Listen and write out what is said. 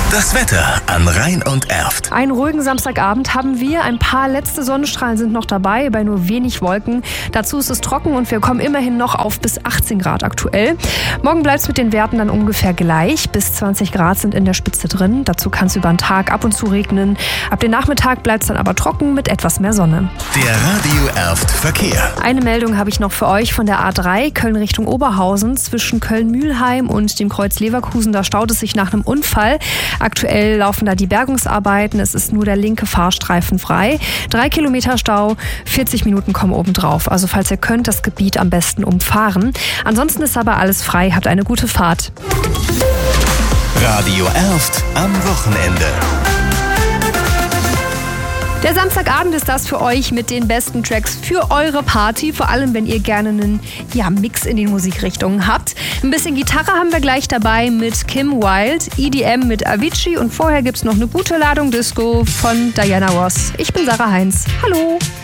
Das Wetter an Rhein und Erft. Einen ruhigen Samstagabend haben wir. Ein paar letzte Sonnenstrahlen sind noch dabei, bei nur wenig Wolken. Dazu ist es trocken und wir kommen immerhin noch auf bis 18 Grad aktuell. Morgen bleibt es mit den Werten dann ungefähr gleich. Bis 20 Grad sind in der Spitze drin. Dazu kann es über den Tag ab und zu regnen. Ab dem Nachmittag bleibt es dann aber trocken mit etwas mehr Sonne. Der Radio Erft Verkehr. Eine Meldung habe ich noch für euch von der A3 Köln Richtung Oberhausen. Zwischen Köln-Mühlheim und dem Kreuz Leverkusen, da staut es sich nach einem Unfall. Aktuell laufen da die Bergungsarbeiten. Es ist nur der linke Fahrstreifen frei. 3 Kilometer Stau, 40 Minuten kommen obendrauf. Also falls ihr könnt, das Gebiet am besten umfahren. Ansonsten ist aber alles frei. Habt eine gute Fahrt. Radio Erft am Wochenende. Der Samstagabend ist das für euch mit den besten Tracks für eure Party. Vor allem, wenn ihr gerne einen Mix in den Musikrichtungen habt. Ein bisschen Gitarre haben wir gleich dabei mit Kim Wilde, EDM mit Avicii und vorher gibt es noch eine gute Ladung Disco von Diana Ross. Ich bin Sarah Heinz. Hallo!